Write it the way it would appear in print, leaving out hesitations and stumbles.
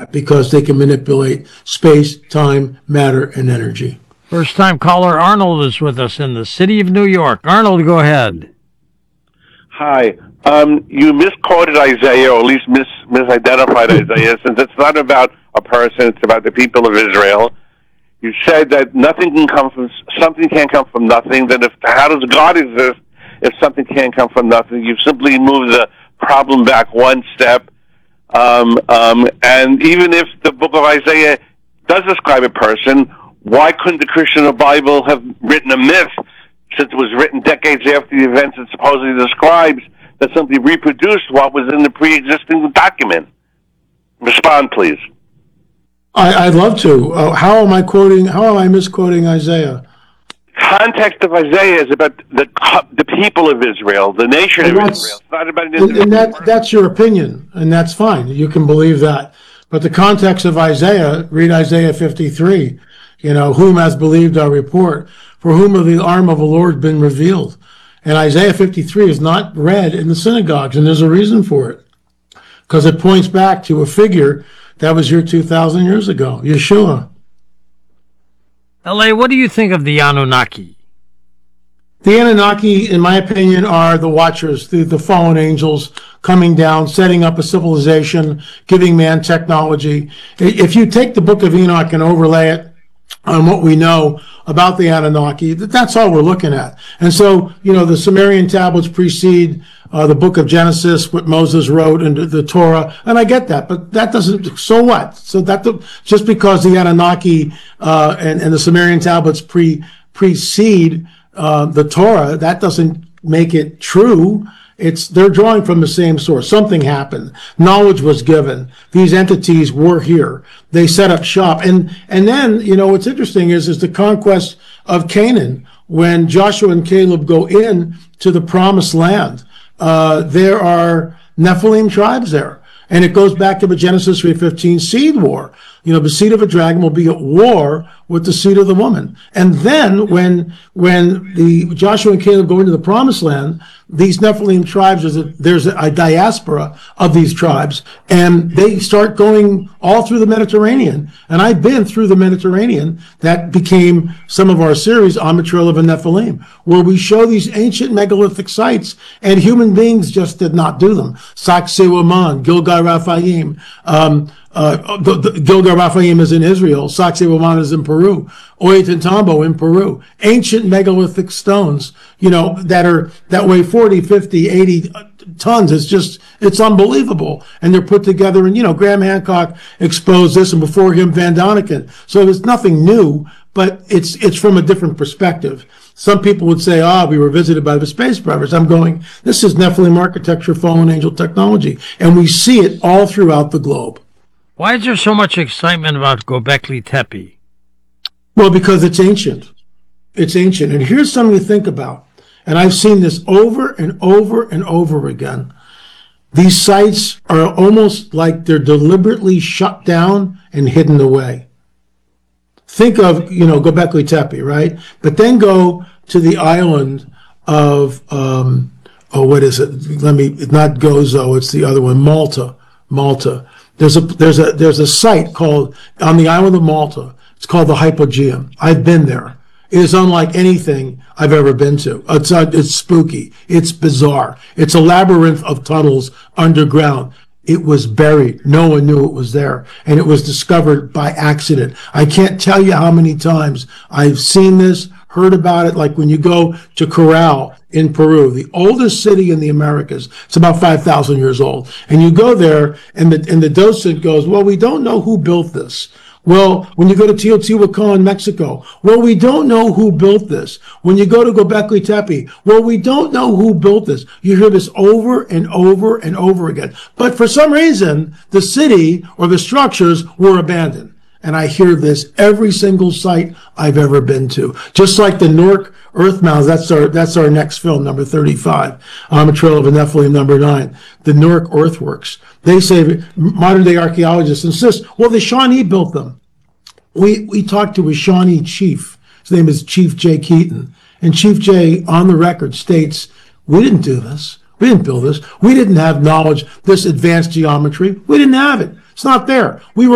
that because they can manipulate space, time, matter, and energy. First-time caller Arnold is with us in the city of New York. Arnold, go ahead. Hi. You misquoted Isaiah, or at least misidentified Isaiah, since it's not about a person, it's about the people of Israel. You said that something can't come from nothing. Then how does God exist if something can't come from nothing? You've simply moved the problem back one step. And even if the book of Isaiah does describe a person, why couldn't the Christian Bible have written a myth, since it was written decades after the events it supposedly describes, that simply reproduced what was in the pre-existing document? Respond, please. I'd love to. How am I misquoting Isaiah? Context of Isaiah is about the people of Israel, the nation of Israel. It's not about an individual person. That's your opinion, and that's fine. You can believe that. But the context of Isaiah, read Isaiah 53, whom has believed our report, for whom of the arm of the Lord been revealed. And Isaiah 53 is not read in the synagogues, and there's a reason for it. Because it points back to a figure that was here 2,000 years ago, Yeshua. L.A., what do you think of the Anunnaki? The Anunnaki, in my opinion, are the watchers, the fallen angels coming down, setting up a civilization, giving man technology. If you take the book of Enoch and overlay it on what we know about the Anunnaki, that's all we're looking at. And so, the Sumerian tablets precede the book of Genesis, what Moses wrote, and the Torah, and I get that, but that doesn't, so what? So just because the Anunnaki and the Sumerian tablets precede the Torah, that doesn't make it true. They're drawing from the same source. Something happened. Knowledge was given. These entities were here. They set up shop. And then, what's interesting is the conquest of Canaan. When Joshua and Caleb go in to the promised land, there are Nephilim tribes there. And it goes back to the Genesis 3:15 seed war. The seed of a dragon will be at war with the seed of the woman. And then when the Joshua and Caleb go into the promised land, these Nephilim tribes, there's a diaspora of these tribes, and they start going all through the Mediterranean. And I've been through the Mediterranean. That became some of our series on the Trail of a Nephilim, where we show these ancient megalithic sites, and human beings just did not do them. Sacsayhuaman, Gilgal-Raphaim, Gilgal-Raphaim is in Israel. Sacsayhuaman is in Peru. Ollantaytambo in Peru. Ancient megalithic stones, that weigh 40, 50, 80 tons. It's unbelievable. And they're put together, and, Graham Hancock exposed this, and before him, Van Doniken. So there's nothing new, but it's from a different perspective. Some people would say, we were visited by the space brothers. I'm going, this is Nephilim architecture, fallen angel technology. And we see it all throughout the globe. Why is there so much excitement about Göbekli Tepe? Well, because it's ancient. It's ancient. And here's something to think about. And I've seen this over and over and over again. These sites are almost like they're deliberately shut down and hidden away. Think of, Göbekli Tepe, right? But then go to the island of, what is it? Not Gozo, it's the other one, Malta. There's a site called, on the island of Malta, it's called the Hypogeum. I've been there. It is unlike anything I've ever been to. It's spooky. It's bizarre. It's a labyrinth of tunnels underground. It was buried. No one knew it was there. And it was discovered by accident. I can't tell you how many times I've seen this, heard about it, like when you go to Corral in Peru, the oldest city in the Americas. It's about 5,000 years old. And you go there, and the docent goes, well, we don't know who built this. Well, when you go to Teotihuacan, Mexico, well, we don't know who built this. When you go to Göbekli Tepe, well, we don't know who built this. You hear this over and over and over again. But for some reason, the city or the structures were abandoned. And I hear this every single site I've ever been to. Just like the Newark Earth Mounds, that's our next film, number 35, on the Trail of a Nephilim, number 9, the Newark Earthworks. They say, modern day archaeologists insist, well, the Shawnee built them. We talked to a Shawnee chief. His name is Chief Jay Keaton. And Chief Jay, on the record, states, we didn't do this. We didn't build this. We didn't have knowledge, this advanced geometry. We didn't have it. It's not there. We were